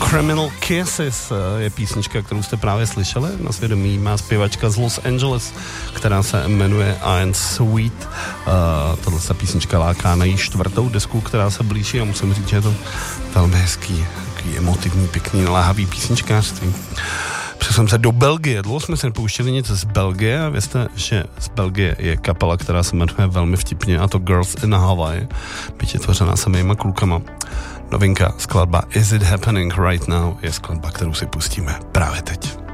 Criminal Kisses je písnička, kterou jste právě slyšeli. Na svědomí má zpěvačka z Los Angeles, která se jmenuje I'm Sweet. Tahle písnička láká na její 4. desku, která se blíží a musím říct, že je to velmi hezký, takový emotivní, pěkný, naléhavý písničkářství. Přesuneme se do Belgie. Dlouho jsme se nepouštěli nic z Belgie a vězte, že z Belgie je kapela, která se jmenuje velmi vtipně, a to Girls in Hawaii. Byť je tvořená samýma klukama. Novinka, skladba Is It Happening Right Now je skladba, kterou si pustíme právě teď.